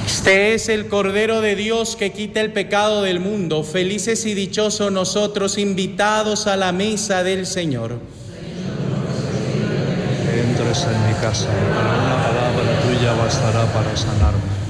Este es el Cordero de Dios que quita el pecado del mundo. Felices y dichosos nosotros, invitados a la mesa del Señor. Que entres en mi casa, para una palabra tuya bastará para sanarme.